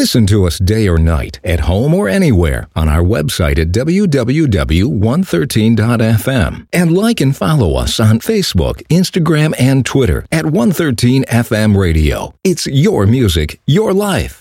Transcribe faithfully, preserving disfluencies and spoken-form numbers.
Listen to us day or night, at home or anywhere, on our website at w w w dot one thirteen dot f m. And like and follow us on Facebook, Instagram, and Twitter at one thirteen F M Radio. It's your music, your life.